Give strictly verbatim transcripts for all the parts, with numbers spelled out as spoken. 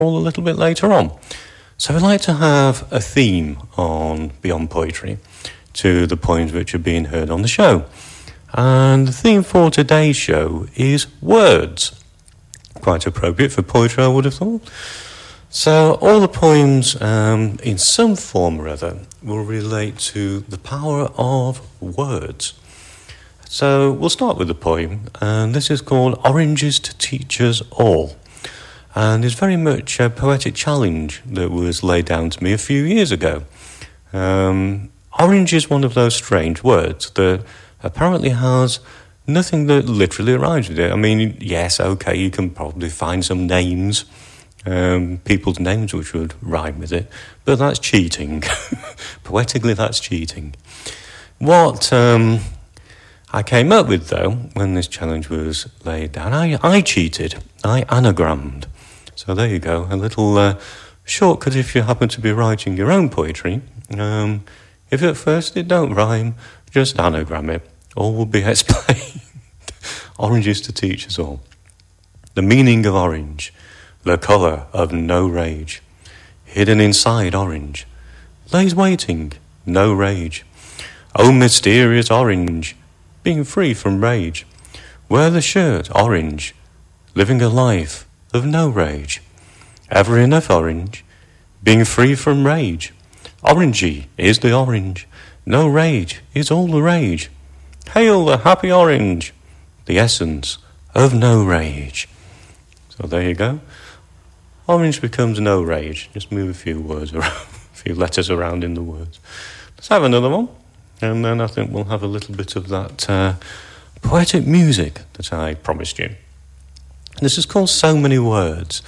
all a little bit later on. So I'd like to have a theme on Beyond Poetry to the poems which are being heard on the show. And the theme for today's show is words. Quite appropriate for poetry, I would have thought. So all the poems, um, in some form or other, will relate to the power of words. So we'll start with the poem, and this is called Oranges to Teach Us All. And it's very much a poetic challenge that was laid down to me a few years ago. Um, orange is one of those strange words that apparently has nothing that literally rhymes with it. I mean, yes, okay, you can probably find some names, um, people's names which would rhyme with it, but that's cheating. Poetically, that's cheating. What... Um, I came up with, though, when this challenge was laid down, I, I cheated. I anagrammed. So there you go, a little uh, shortcut if you happen to be writing your own poetry. Um, if at first it don't rhyme, just anagram it. All will be explained. Oranges to teach us all. The meaning of orange, the colour of no rage. Hidden inside orange, lays waiting, no rage. Oh, mysterious orange, being free from rage. Wear the shirt orange, living a life of no rage. Ever enough orange, being free from rage. Orangey is the orange, no rage is all the rage. Hail the happy orange, the essence of no rage. So there you go. Orange becomes no rage. Just move a few words around, a few letters around in the words. Let's have another one. And then I think we'll have a little bit of that uh, poetic music that I promised you. This is called So Many Words,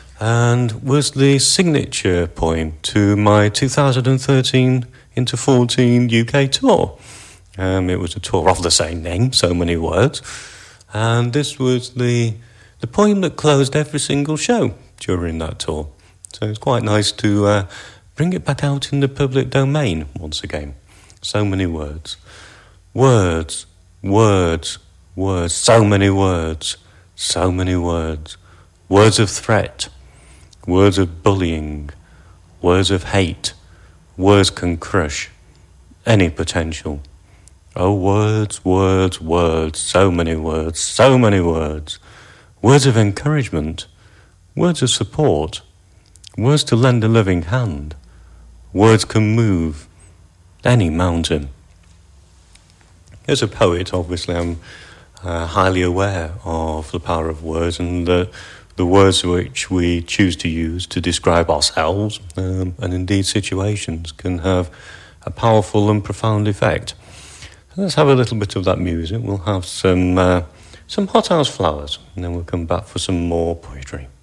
and was the signature poem to my two thousand thirteen into fourteen U K tour. Um, it was a tour of the same name, So Many Words, and this was the the poem that closed every single show during that tour. So it's quite nice to uh, bring it back out in the public domain once again. So many words. Words, words, words. So many words. So many words. Words of threat. Words of bullying. Words of hate. Words can crush any potential. Oh, words, words, words. So many words. So many words. Words of encouragement. Words of support. Words to lend a loving hand. Words can move any mountain. As a poet, obviously, I'm uh, highly aware of the power of words and the, the words which we choose to use to describe ourselves um, and indeed situations can have a powerful and profound effect. So let's have a little bit of that music. We'll have some uh, some hothouse flowers, and then we'll come back for some more poetry.